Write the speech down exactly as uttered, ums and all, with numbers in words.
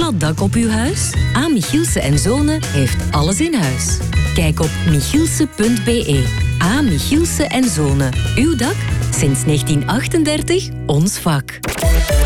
plat dak op uw huis? A. Michielsen en Zonen heeft alles in huis. Kijk op michielsen punt b e. A. Michielsen en Zonen. Uw dak? Sinds negentien achtendertig ons vak.